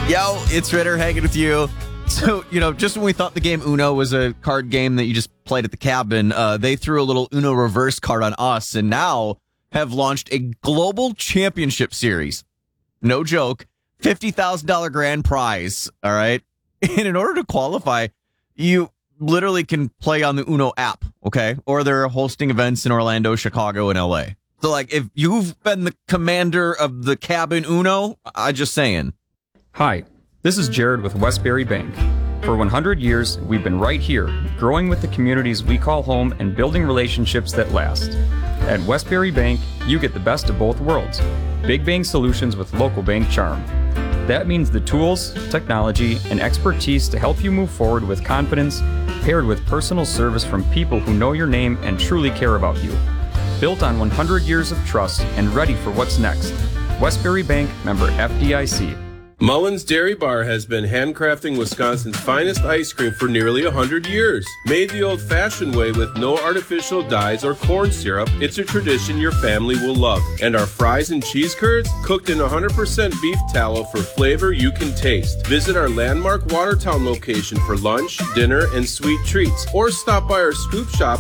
Yo, it's Ritter hanging with you. So, just when we thought the game Uno was a card game that you just played at the cabin, they threw a little Uno reverse card on us and now have launched a global championship series. No joke. $50,000 grand prize. All right. And in order to qualify, you literally can play on the Uno app. Okay. Or they're hosting events in Orlando, Chicago, and LA. So, if you've been the commander of the cabin Uno, I'm just saying. Hi, this is Jared with Westbury Bank. For 100 years, we've been right here, growing with the communities we call home and building relationships that last. At Westbury Bank, you get the best of both worlds. Big bank solutions with local bank charm. That means the tools, technology, and expertise to help you move forward with confidence, paired with personal service from people who know your name and truly care about you. Built on 100 years of trust and ready for what's next. Westbury Bank, member FDIC. Mullen's Dairy Bar has been handcrafting Wisconsin's finest ice cream for nearly 100 years. Made the old-fashioned way with no artificial dyes or corn syrup, it's a tradition your family will love. And our fries and cheese curds, cooked in 100% beef tallow for flavor you can taste. Visit our landmark Watertown location for lunch, dinner, and sweet treats. Or stop by our scoop shop